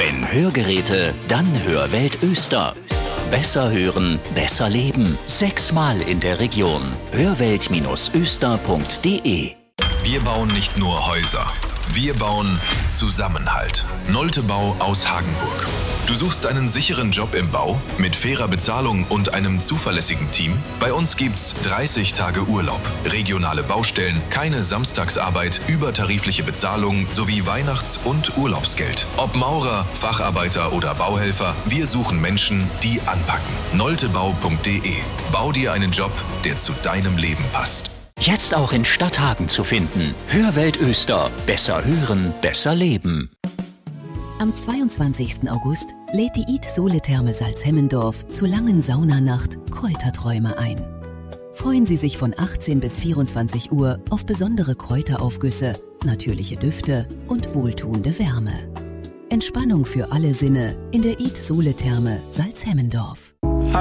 Wenn Hörgeräte, dann Hörwelt Öster. Besser hören, besser leben. 6-mal in der Region. Hörwelt-öster.de. Wir bauen nicht nur Häuser. Wir bauen Zusammenhalt. Nolte Bau aus Hagenburg. Du suchst einen sicheren Job im Bau mit fairer Bezahlung und einem zuverlässigen Team? Bei uns gibt's 30 Tage Urlaub, regionale Baustellen, keine Samstagsarbeit, übertarifliche Bezahlung sowie Weihnachts- und Urlaubsgeld. Ob Maurer, Facharbeiter oder Bauhelfer, wir suchen Menschen, die anpacken. noltebau.de. Bau dir einen Job, der zu deinem Leben passt. Jetzt auch in Stadthagen zu finden. Hörwelt Öster. Besser hören, besser leben. Am 22. August lädt die Eat-Sole-Therme Salzhemmendorf zur langen Saunanacht Kräuterträume ein. Freuen Sie sich von 18 bis 24 Uhr auf besondere Kräuteraufgüsse, natürliche Düfte und wohltuende Wärme. Entspannung für alle Sinne in der Eat-Sole-Therme Salzhemmendorf.